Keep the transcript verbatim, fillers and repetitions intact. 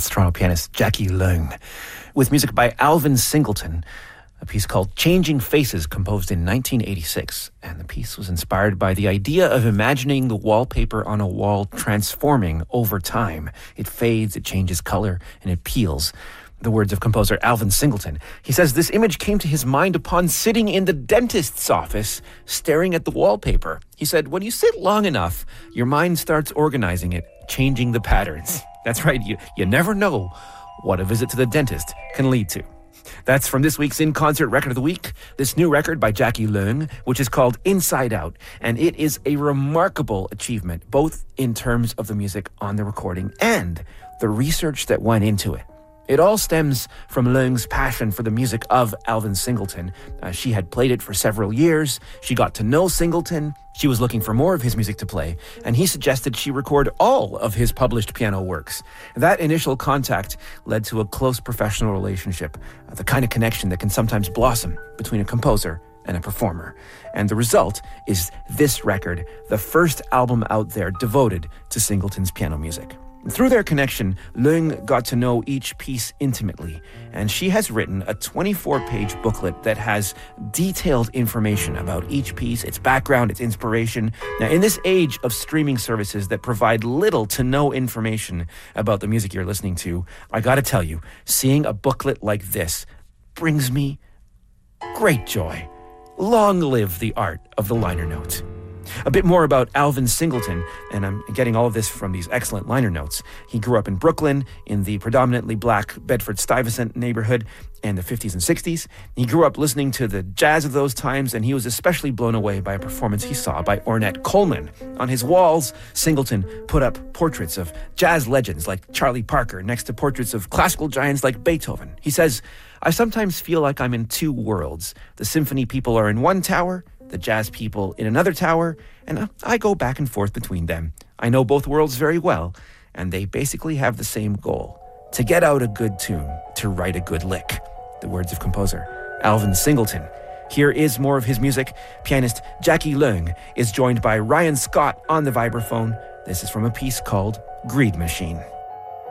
That's Toronto pianist Jackie Leung, with music by Alvin Singleton, a piece called Changing Faces, composed in nineteen eighty-six. And the piece was inspired by the idea of imagining the wallpaper on a wall transforming over time. It fades, it changes color, and it peels. The words of composer Alvin Singleton. He says this image came to his mind upon sitting in the dentist's office, staring at the wallpaper. He said, when you sit long enough, your mind starts organizing it, changing the patterns. That's right, you, you never know what a visit to the dentist can lead to. That's from this week's In Concert Record of the Week, this new record by Jackie Leung, which is called Inside Out, and it is a remarkable achievement, both in terms of the music on the recording and the research that went into it. It all stems from Leung's passion for the music of Alvin Singleton. Uh, she had played it for several years. She got to know Singleton. She was looking for more of his music to play, and he suggested she record all of his published piano works. That initial contact led to a close professional relationship, uh, the kind of connection that can sometimes blossom between a composer and a performer. And the result is this record, the first album out there devoted to Singleton's piano music. Through their connection, Leung got to know each piece intimately, and she has written a twenty-four page booklet that has detailed information about each piece, its background, its inspiration. Now, in this age of streaming services that provide little to no information about the music you're listening to, I gotta tell you, seeing a booklet like this brings me great joy. Long live the art of the liner note. A bit more about Alvin Singleton, and I'm getting all of this from these excellent liner notes. He grew up in Brooklyn, in the predominantly black Bedford-Stuyvesant neighborhood in the fifties and sixties. He grew up listening to the jazz of those times, and he was especially blown away by a performance he saw by Ornette Coleman. On his walls, Singleton put up portraits of jazz legends like Charlie Parker next to portraits of classical giants like Beethoven. He says, I sometimes feel like I'm in two worlds. The symphony people are in one tower, the jazz people in another tower, and I go back and forth between them. I know both worlds very well, and they basically have the same goal: to get out a good tune, to write a good lick. The words of composer Alvin Singleton. Here is more of his music. Pianist Jackie Leung is joined by Ryan Scott on the vibraphone. This is from a piece called Greed Machine.